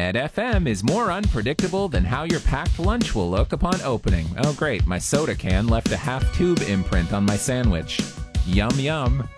Med FM is more unpredictable than how your packed lunch will look upon opening. Oh, great, my soda can left a half-tube imprint on my sandwich. Yum, yum.